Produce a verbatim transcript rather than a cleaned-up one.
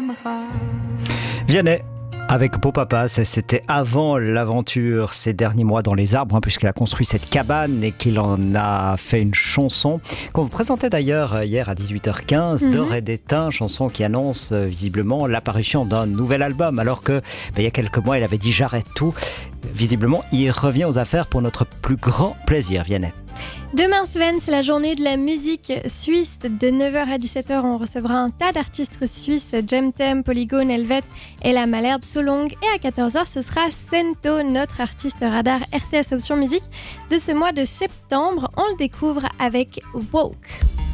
Vianney avec Beau Papa, ça, c'était avant l'aventure ces derniers mois dans les arbres, hein, puisqu'il a construit cette cabane et qu'il en a fait une chanson qu'on vous présentait d'ailleurs hier à dix-huit heures quinze, mm-hmm. D'or et d'étain, chanson qui annonce euh, visiblement l'apparition d'un nouvel album, alors que ben, il y a quelques mois il avait dit j'arrête tout. Visiblement il revient aux affaires pour notre plus grand plaisir. Vianney. Demain, Sven, c'est la journée de la musique suisse. De neuf heures à dix-sept heures, on recevra un tas d'artistes suisses, Gemtem, Polygone, Helvet et la Malherbe Solong. Et à quatorze heures, ce sera Sento, notre artiste radar R T S Option Musique de ce mois de septembre. On le découvre avec Woke.